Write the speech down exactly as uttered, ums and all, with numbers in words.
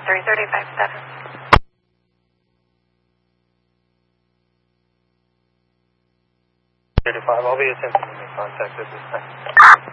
three zero five seven. thirty-five, I'll be attempting to make contact at this time.